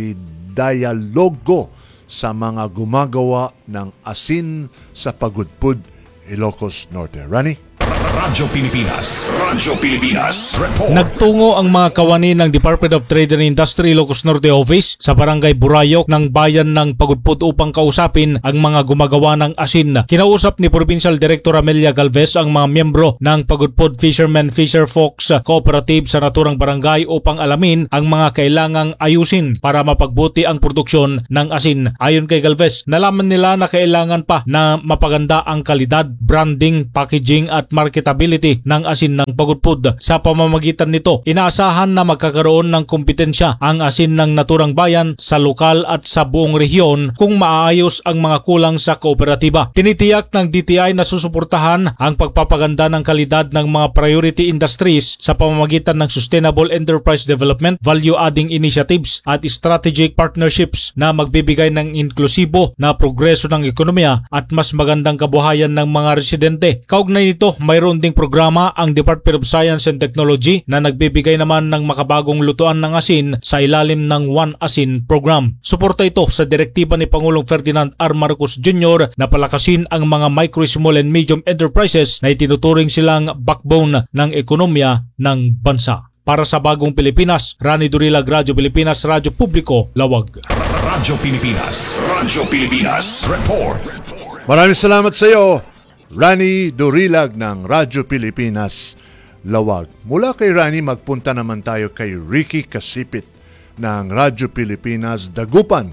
nakidialogo sa mga gumagawa ng asin sa Pagudpud, Ilocos Norte. Rani? Radyo Pilipinas. Radyo Pilipinas. Report. Nagtungo ang mga kawani ng Department of Trade and Industry Ilocos Norte Office sa Barangay Burayok ng bayan ng Pagudpud upang kausapin ang mga gumagawa ng asin. Kinausap ni Provincial Director Amelia Galvez ang mga miyembro ng Pagudpud Fishermen Fisherfolks Cooperative sa naturang barangay upang alamin ang mga kailangang ayusin para mapagbuti ang produksyon ng asin. Ayon kay Galvez, nalaman nila na kailangan pa na mapaganda ang kalidad, branding, packaging at marketability ng asin ng Pagudpud. Sa pamamagitan nito, inaasahan na magkakaroon ng kompetensya ang asin ng naturang bayan sa lokal at sa buong rehiyon kung maaayos ang mga kulang sa kooperatiba. Tinitiyak ng DTI na susuportahan ang pagpapaganda ng kalidad ng mga priority industries sa pamamagitan ng Sustainable Enterprise Development, Value-Adding Initiatives at Strategic Partnerships na magbibigay ng inklusibo na progreso ng ekonomiya at mas magandang kabuhayan ng mga residente. Kaugnay nito, mayroon ding programa ang Department of Science and Technology na nagbibigay naman ng makabagong lutuan ng asin sa ilalim ng One Asin Program. Suporta ito sa direktiba ni Pangulong Ferdinand R. Marcos Jr. na palakasin ang mga micro, small and medium enterprises na itinuturing silang backbone ng ekonomiya ng bansa. Para sa Bagong Pilipinas, Rani Durilag, Radyo Pilipinas, Radyo Publiko, Lawag. Radyo Pilipinas. Radyo Pilipinas. Report. Maraming salamat sa iyo, Rani Durilag ng Radyo Pilipinas Lawag. Mula kay Rani, magpunta naman tayo kay Ricky Kasipit ng Radyo Pilipinas Dagupan.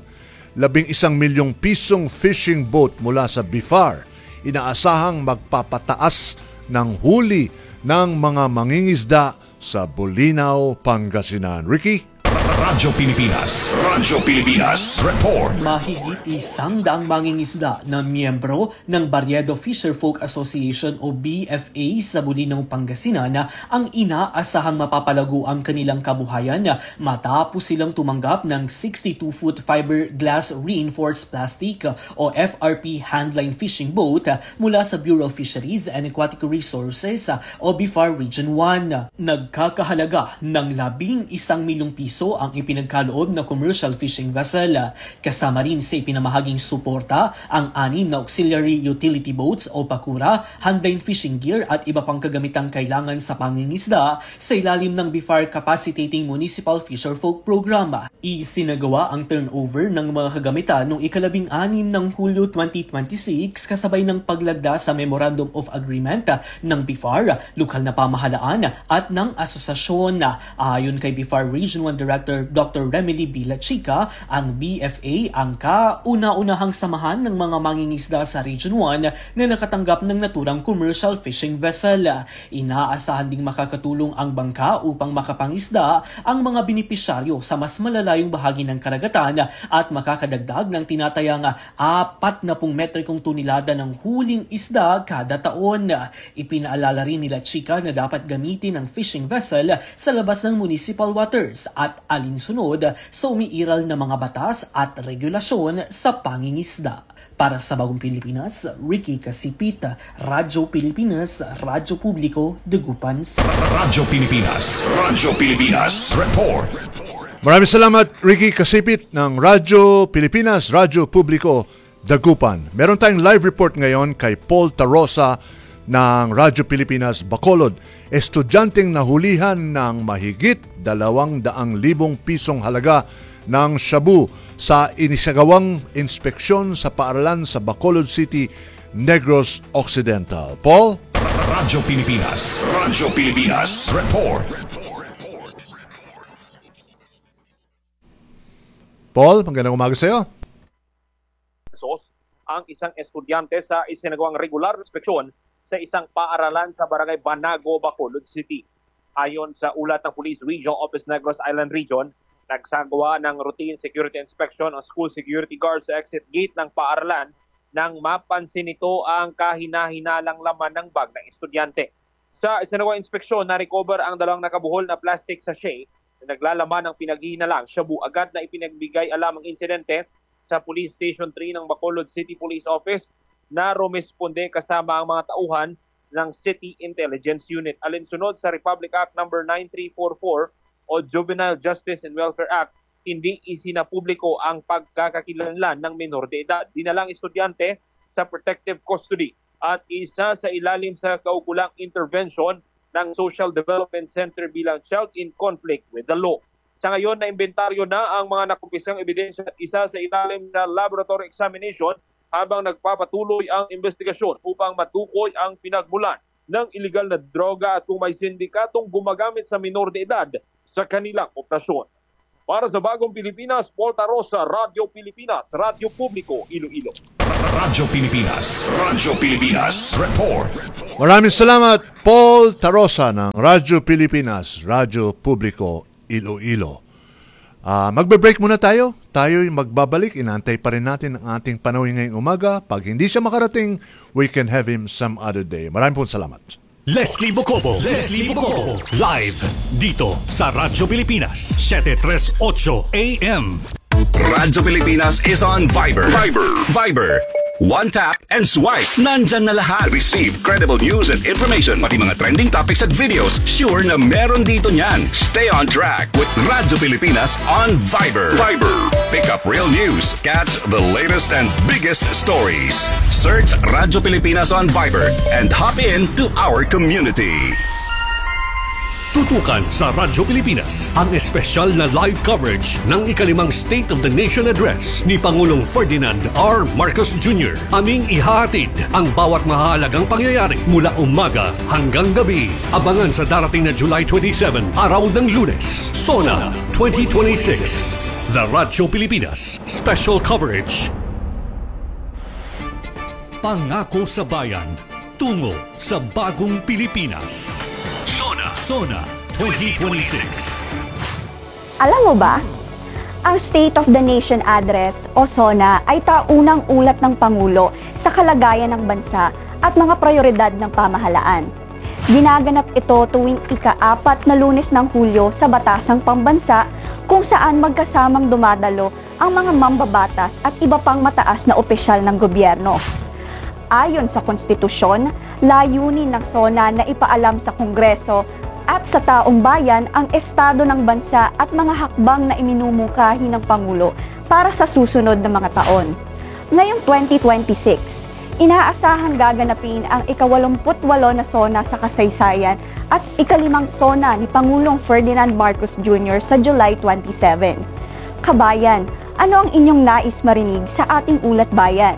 11 milyong pisong fishing boat mula sa BIFAR. Inaasahang magpapataas ng huli ng mga mangingisda sa Bolinao, Pangasinan. Ricky? Radyo Pilipinas. Radyo Pilipinas. Report. Mahigit 100 mangingisda na miyembro ng Barriedo Fisherfolk Association o BFA sa Bolinao, Pangasinan ang inaasahang mapapalago ang kanilang kabuhayan matapos silang tumanggap ng 62-foot fiberglass reinforced plastic o FRP handline fishing boat mula sa Bureau of Fisheries and Aquatic Resources o BIFAR Region 1. Nagkakahalaga ng 11 milyong piso ang ipinagkaloob na commercial fishing vessel. Kasama rin sa ipinamahaging suporta ang 6 na auxiliary utility boats o pakura, handline fishing gear at iba pang kagamitang kailangan sa pangingisda sa ilalim ng BIFAR Capacitating Municipal Fisherfolk Program. Isinagawa ang turnover ng mga kagamitan noong 16 ng Hulyo 2026 kasabay ng paglagda sa Memorandum of Agreement ng BIFAR, lokal na pamahalaan at ng asosasyon. Ayon kay BIFAR Region 1 Director Dr. Remily Bilachica, ang BFA ang kauna-unahang samahan ng mga mangingisda sa Region 1 na nakatanggap ng naturang commercial fishing vessel. Inaasahan ding makakatulong ang bangka upang makapangisda ang mga benepisyaryo sa mas malalayong bahagi ng karagatan at makakadagdag ng tinatayang 40 metrikong tonelada ng huling isda kada taon. Ipinaalala rin nila Chica na dapat gamitin ang fishing vessel sa labas ng municipal waters at alinsunod sa umiiral na mga batas at regulasyon sa pangingisda. Para sa Bagong Pilipinas, Ricky Kasipit, Radyo Pilipinas, Radyo Publiko, Dagupan. Radyo Pilipinas. Radyo Pilipinas. Report. Maraming salamat, Ricky Kasipit ng Radyo Pilipinas, Radyo Publiko, Dagupan. Meron tayong live report ngayon kay Paul Tarosa ng Radyo Pilipinas Bacolod. Estudyanteng nahulihan ng mahigit 200,000 pisong halaga ng shabu sa inisagawang inspeksyon sa paaralan sa Bacolod City, Negros Occidental. Paul? Radyo Pilipinas. Radyo Pilipinas. Report. Paul, magandang umaga sa iyo. Ang isang estudyante sa isinagawang regular inspeksyon sa isang paaralan sa Barangay Banago, Bacolod City. Ayon sa ulat ng Police Regional Office Negros Island Region, nagsagawa ng routine security inspection ang school security guard sa exit gate ng paaralan nang mapansin nito ang kahina-hinalang laman ng bag ng estudyante. Sa isinagawang inspeksyon, na-recover ang 2 nakabuhol na plastic sachet na naglalaman ng pinaghihinalang shabu. Agad na ipinagbigay alam ang insidente sa Police Station 3 ng Bacolod City Police Office na rumisponde kasama ang mga tauhan ng City Intelligence Unit. Alinsunod sa Republic Act No. 9344 o Juvenile Justice and Welfare Act, hindi isinapubliko ang pagkakakilanlan ng minor de edad. Dinalang estudyante sa protective custody at isa sa ilalim sa kaukulang intervention ng Social Development Center bilang child in conflict with the law. Sa ngayon, na-imbentaryo na ang mga nakumpisang ebidensya at isa sa ilalim na laboratory examination habang nagpapatuloy ang investigasyon upang matukoy ang pinagmulan ng iligal na droga at kung may sindikatong gumagamit sa minor de edad sa kanilang operasyon. Para sa Bagong Pilipinas, Paul Tarosa, Radyo Pilipinas, Radyo Publiko, Iloilo. Radyo Pilipinas, Radyo Pilipinas, report. Maraming salamat, Paul Tarosa ng Radyo Pilipinas, Radyo Publiko, Iloilo. Magbe-break muna tayo. Tayo'y magbabalik. Inantay pa rin natin ang ating panawin ngayong umaga. Pag hindi siya makarating, we can have him some other day. Maraming po salamat. Leslie Bocobo, live dito sa Radyo Pilipinas, 738 AM. Radyo Pilipinas is on Viber. Viber. One tap and swipe. Nandyan na lahat. Receive credible news and information. Pati mga trending topics at videos. Sure na meron dito niyan. Stay on track with Radyo Pilipinas on Viber. Pick up real news. Catch the latest and biggest stories. Search Radyo Pilipinas on Viber and hop in to our community. Tutukan sa Radyo Pilipinas ang espesyal na live coverage ng ikalimang State of the Nation Address ni Pangulong Ferdinand R. Marcos Jr. Aming ihahatid ang bawat mahalagang pangyayari mula umaga hanggang gabi. Abangan sa darating na July 27, araw ng Lunes, SONA 2026. The Radyo Pilipinas Special Coverage. Pangako sa Bayan, tungo sa bagong Pilipinas. SONA 2026. Alam mo ba, ang State of the Nation Address o SONA ay taunang ulat ng Pangulo sa kalagayan ng bansa at mga prioridad ng pamahalaan. Ginaganap ito tuwing ika-4 na Lunes ng Hulyo sa Batasang Pambansa kung saan magkasamang dumadalo ang mga mambabatas at iba pang mataas na opisyal ng gobyerno. Ayon sa konstitusyon, layunin ng SONA na ipaalam sa Kongreso at sa taong bayan ang estado ng bansa at mga hakbang na iminumungkahi ng Pangulo para sa susunod na mga taon. Ngayong 2026, inaasahang gaganapin ang ika-88 na SONA sa kasaysayan at ika-5 SONA ni Pangulong Ferdinand Marcos Jr. sa July 27. Kabayan, ano ang inyong nais marinig sa ating ulat bayan?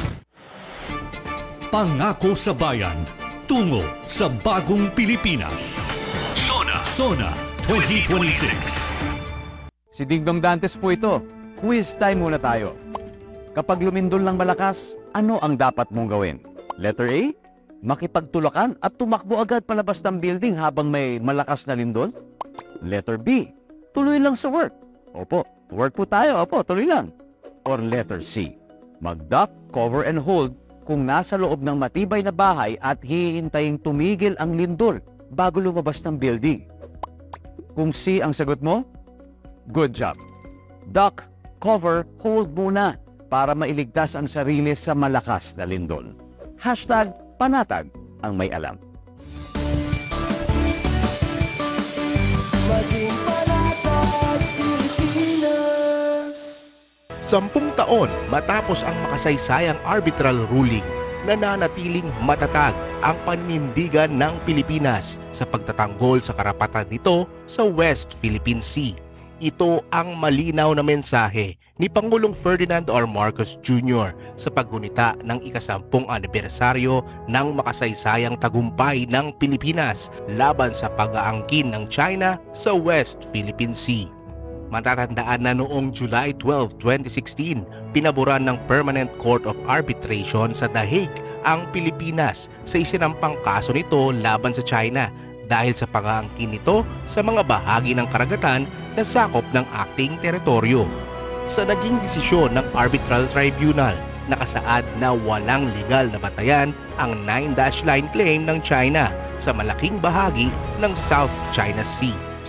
Pangako sa Bayan, tungo sa bagong Pilipinas. SONA 2026. Si Dingdong Dantes po ito. Quiz time muna tayo. Kapag lumindol ng malakas, ano ang dapat mong gawin? Letter A, makipagtulakan at tumakbo agad palabas ng building habang may malakas na lindol? Letter B, tuloy lang sa work. Opo, work po tayo. Opo, tuloy lang. Or letter C, mag-duck, cover and hold kung nasa loob ng matibay na bahay at hihintaying tumigil ang lindol bago lumabas ng building. Kung C ang sagot mo, good job. Duck, cover, hold muna para mailigtas ang sarili sa malakas na lindol. Hashtag panatag ang may alam. Maging panatag, Pilipinas. 10 taon matapos ang makasaysayang arbitral ruling, nananatiling matatag ang paninindigan ng Pilipinas sa pagtatanggol sa karapatan nito sa West Philippine Sea. Ito ang malinaw na mensahe ni Pangulong Ferdinand R. Marcos Jr. sa paggunita ng ika-10 anibersaryo ng makasaysayang tagumpay ng Pilipinas laban sa pag-aangkin ng China sa West Philippine Sea. Matatandaan na noong July 12, 2016, pinaboran ng Permanent Court of Arbitration sa The Hague ang Pilipinas sa isinampang kaso nito laban sa China dahil sa pag-aangkin nito sa mga bahagi ng karagatan na sakop ng acting teritoryo. Sa naging desisyon ng Arbitral Tribunal, nakasaad na walang legal na batayan ang 9-dash line claim ng China sa malaking bahagi ng South China Sea.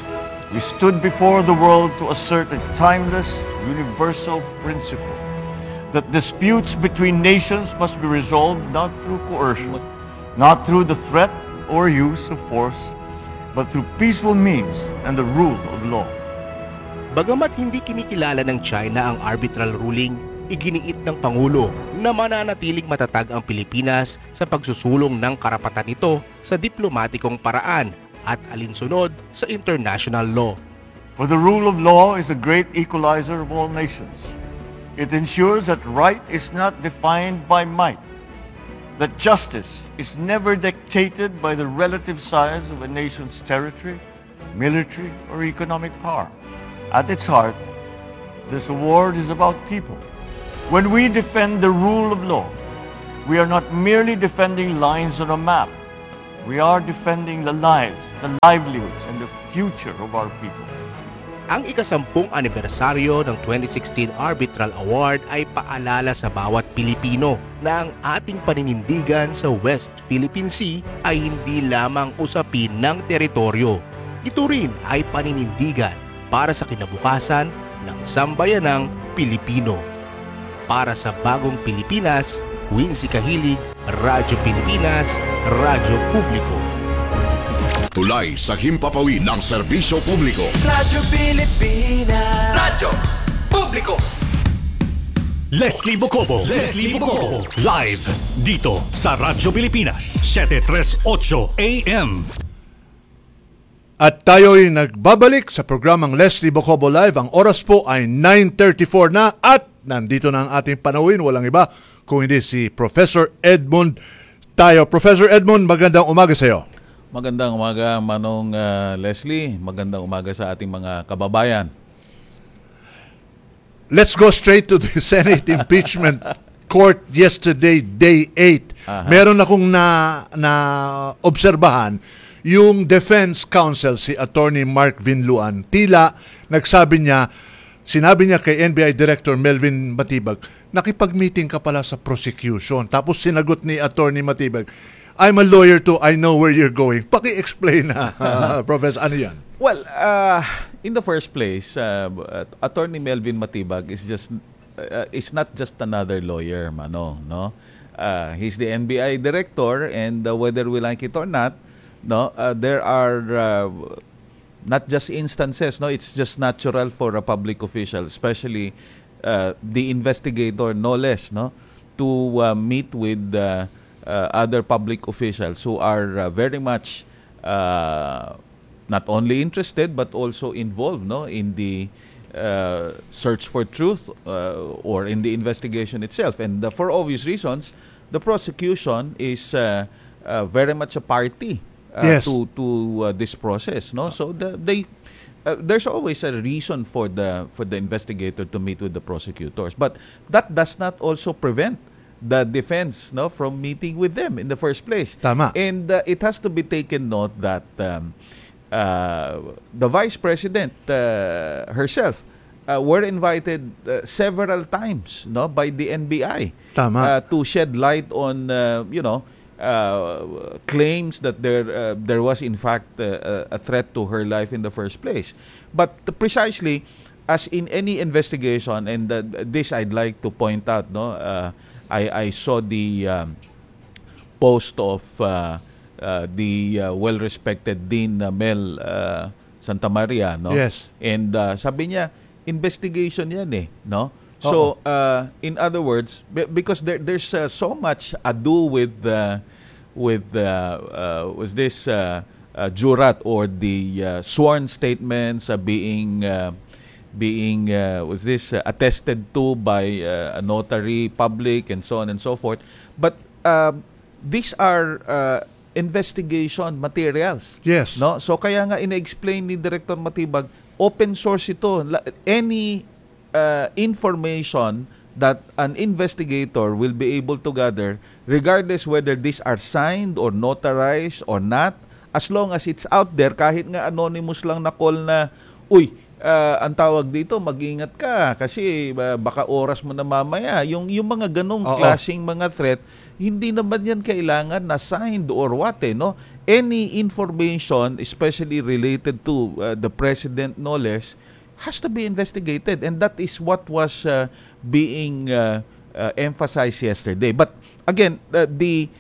We stood before the world to assert a timeless, universal principle that disputes between nations must be resolved not through coercion, not through the threat or use of force, but through peaceful means and the rule of law. Bagamat hindi kinikilala ng China ang arbitral ruling, iginiit ng Pangulo na mananatiling matatag ang Pilipinas sa pagsusulong ng karapatan nito sa diplomatikong paraan at alinsunod sa international law. For the rule of law is a great equalizer of all nations. It ensures that right is not defined by might, that justice is never dictated by the relative size of a nation's territory, military, or economic power. At its heart, this award is about people. When we defend the rule of law, we are not merely defending lines on a map. We are defending the lives, the livelihoods, and the future of our peoples. Ang ika-10 anibersaryo ng 2016 Arbitral Award ay paalala sa bawat Pilipino na ang ating paninindigan sa West Philippine Sea ay hindi lamang usapin ng teritoryo. Ito rin ay paninindigan para sa kinabukasan ng sambayanang Pilipino. Para sa bagong Pilipinas, Wincy Kahilig, Radyo Pilipinas, Radyo Publiko. Tulay sa himpapawid ng serbisyo publiko. Radyo Pilipinas. Radyo Publiko. Leslie Bocobo. Live dito sa Radyo Pilipinas 738 AM. At tayo'y nagbabalik sa programang Leslie Bocobo Live. Ang oras po ay 9:34 na at nandito na ang ating panauhin. Walang iba kung hindi si Professor Edmund Tayo. Professor Edmund, magandang umaga sa iyo. Magandang umaga, Manong Leslie. Magandang umaga sa ating mga kababayan. Let's go straight to the Senate impeachment court yesterday, day 8. Meron akong na obserbahan yung defense counsel, si Attorney Mark Vinluan. Tila sinabi niya kay NBI Director Melvin Matibag, nakipag-meeting ka pala sa prosecution. Tapos sinagot ni Attorney Matibag, I'm a lawyer too, I know where you're going. Paki-explain na, Professor, ano yan? Well, in the first place, Attorney Melvin Matibag is not just another lawyer, Manong, no? He's the NBI Director, and whether we like it or not, no, there are not just instances, no, it's just natural for a public official, especially the investigator, no less, no, to meet with other public officials who are very much not only interested but also involved, no, in the search for truth or in the investigation itself. And for obvious reasons, the prosecution is very much a party to this process, no? So there's always a reason for the investigator to meet with the prosecutors, but that does not also prevent the defense, no, from meeting with them in the first place. Tama. And it has to be taken note that the Vice President herself were invited several times, no, by the NBI. Tama. To shed light on claims that there was in fact a threat to her life in the first place. But precisely as in any investigation, and this I'd like to point out, no, I saw the post of the well-respected Dean Mel Santa Maria, no? Yes. And sabi niya, investigation yan eh, no? So, in other words, because there's so much ado with was this jurat or the sworn statements being was this attested to by a notary public and so on and so forth. But these are investigation materials. Yes. No? So kaya nga ina-explain ni Director Matibag, open source ito. Any information that an investigator will be able to gather, regardless whether these are signed or notarized or not, as long as it's out there, kahit nga anonymous lang na call na, uy, ang tawag dito, mag-ingat ka kasi baka oras mo na mamaya. Yung mga ganong klaseng mga threat, hindi naman yan kailangan na signed or what no? Any information, especially related to the president no less, has to be investigated, and that is what was being emphasized yesterday. But again, the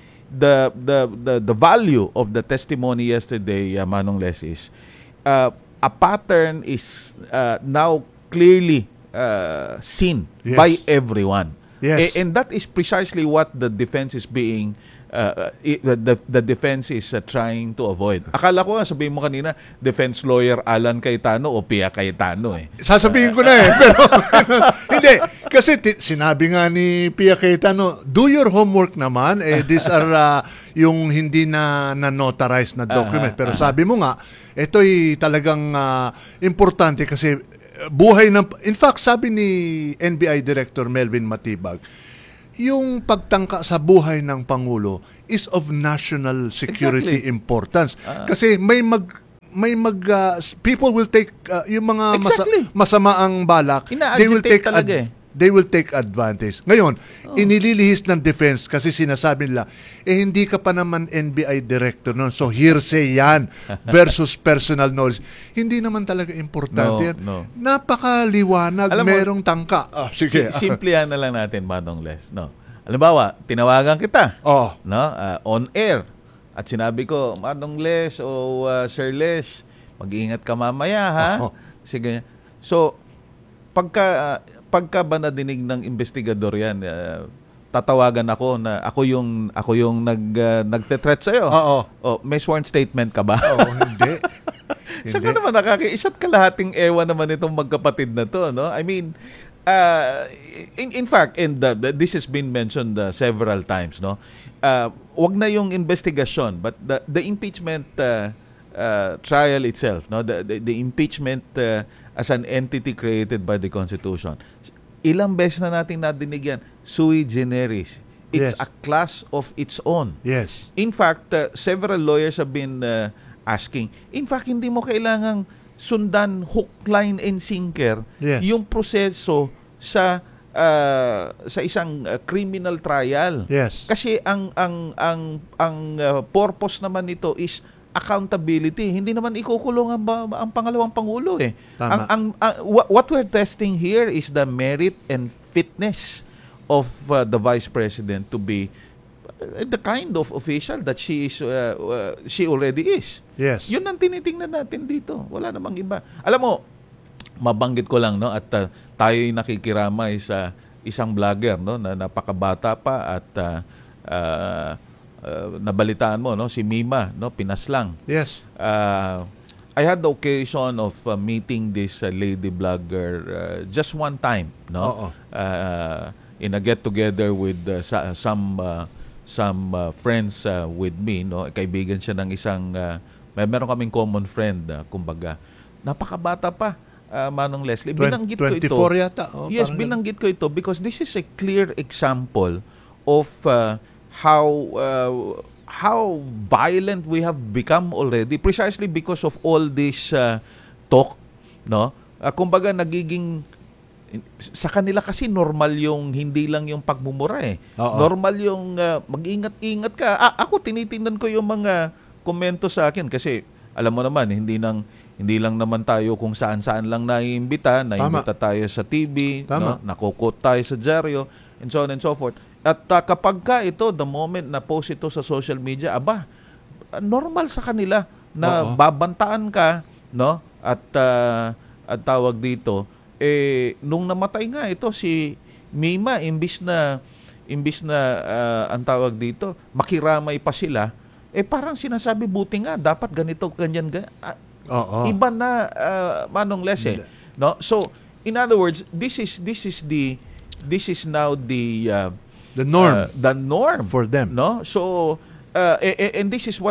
value of the testimony yesterday, Manong Les, is a pattern is now clearly seen by everyone. Yes. And that is precisely what the defense is being the defense is trying to avoid. Akala ko nga sabihin mo kanina, defense lawyer Alan Cayetano o Pia Cayetano Sasabihin ko na pero hindi kasi sinabi nga ni Pia Cayetano, do your homework naman, these are yung hindi na notarized na document. Pero sabi mo nga, ito'y talagang importante kasi buhay ng, in fact sabi ni NBI Director Melvin Matibag, yung pagtangka sa buhay ng Pangulo is of national security importance. Kasi people will take yung mga masamaang balak, they will take advantage. Ngayon, inililihis ng defense kasi sinasabi nila, hindi ka pa naman NBI director noon, so hearsay yan versus personal knowledge. Hindi naman talaga importante yan. Napakaliwanag, merong tangka. Sige. Simplihan na lang natin, Manong Les. Halimbawa, tinawagan kita on air at sinabi ko, Manong Les o Sir Les, mag-iingat ka mamaya ha. Sige. So, pagka ba nadinig ng investigador yan, tatawagan ako na ako yung nagte-threat sa iyo. May sworn statement ka ba? Hindi. Saka naman isa't kalahating ewan naman itong magkapatid na to, no? I mean, in fact, and this has been mentioned several times, no? Wag na yung investigation, but the impeachment trial itself, no? The impeachment as an entity created by the Constitution. Ilang beses na natin nadinig yan, sui generis. It's a class of its own. Yes. In fact, several lawyers have been asking, in fact, hindi mo kailangang sundan hook, line, and sinker yung proseso sa isang criminal trial. Yes. Kasi ang purpose naman nito is accountability. Hindi naman ikukulong ang pangalawang pangulo what we're testing here is the merit and fitness of the vice president to be the kind of official that she already is. Yes. Yun ang tinitingnan natin dito. Wala namang iba. Alam mo, mabanggit ko lang, no, at tayo'y nakikiramay sa isang vlogger, no, na napakabata pa at nabalitaan mo, no, si Mima, no, pinaslang. Yes. I had the occasion of meeting this lady vlogger just one time, no. In a get together with some friends with me, no. Kaibigan siya ng isang meron kaming common friend, kumbaga. Napakabata pa. Manong Leslie, binanggit ko ito. 24 yata. Yes, binanggit ko ito because this is a clear example of how violent we have become already precisely because of all this talk, no? Kumbaga nagiging sa kanila kasi normal yung hindi lang yung pagmumura Normal yung mag-ingat-ingat ka. Ako tinitingnan ko yung mga komento sa akin kasi alam mo naman hindi lang naman tayo kung saan-saan lang naiimbita tayo sa TV, no? Nakukot tayo sa dyaryo, and so on and so forth. At kapag ka ito, the moment na post ito sa social media, normal sa kanila na babantaan ka, no? At tawag dito, nung namatay nga ito si Mima, imbis na ang tawag dito, makiramay pa sila, parang sinasabi, buti nga, dapat ganito, ganyan. Iba na, Manong Les, no? So, in other words, this is now the norm. The norm for them, no? So, and this is what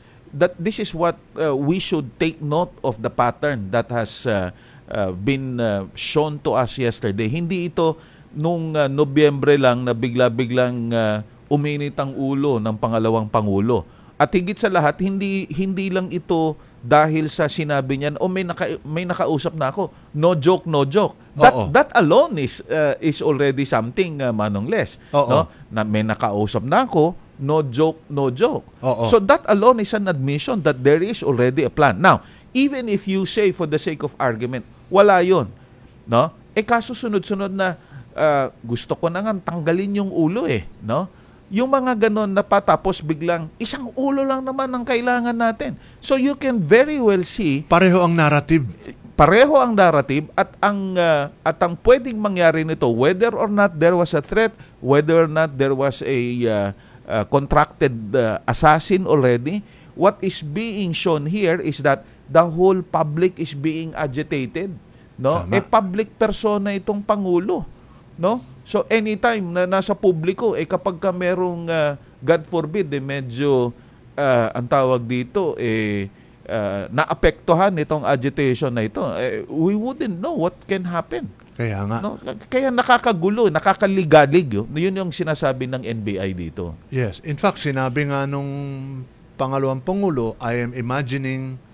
we should take note of the pattern that has been shown to us yesterday. Hindi ito nung Nobyembre lang na bigla-biglang uminit ang ulo ng pangalawang pangulo. At higit sa lahat, hindi lang ito dahil sa sinabi niyan, may nakausap na ako. No joke, no joke. Oo. That alone is already something, Manong Les. Oo. No? Na may nakausap na ako, no joke, no joke. Oo. So that alone is an admission that there is already a plan. Now, even if you say for the sake of argument, wala yun. No? Kaso sunod-sunod na gusto ko na nga tanggalin yung ulo no? Yung mga ganon na patapos biglang isang ulo lang naman ang kailangan natin. So you can very well see Pareho ang narrative. At ang pwedeng mangyari nito, whether or not there was a threat, whether or not there was a contracted assassin already, what is being shown here is that the whole public is being agitated, no? Public persona itong pangulo, no? So anytime na nasa publiko, kapag ka merong God forbid, medyo ang tawag dito naapektuhan itong agitation na ito, we wouldn't know what can happen. Kaya nga. No? Kaya nakakagulo, nakakaligalig. Yun yung sinasabi ng NBI dito. Yes. In fact, sinabi nga nung pangalawang Pangulo, I am imagining